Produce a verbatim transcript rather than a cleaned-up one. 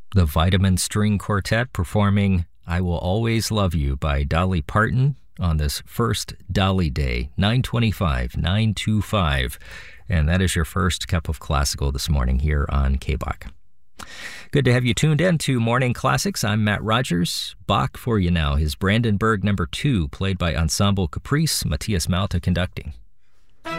The Vitamin String Quartet performing I Will Always Love You by Dolly Parton on this first Dolly Day, nine twenty-five, nine twenty-five. And that is your first cup of classical this morning here on K B O C. Good to have you tuned in to Morning Classics. I'm Matt Rogers. Bach for you now, his Brandenburg number two, played by Ensemble Caprice, Matthias Malta conducting.